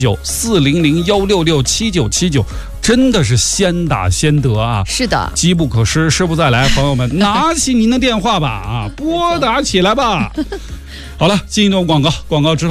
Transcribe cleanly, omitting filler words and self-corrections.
400-166-7979，真的是先打先得啊！ 是的， 机不可失，失不再来，朋友们，拿起您的电话吧，啊，拨打起来吧。好了，进一段广告之后。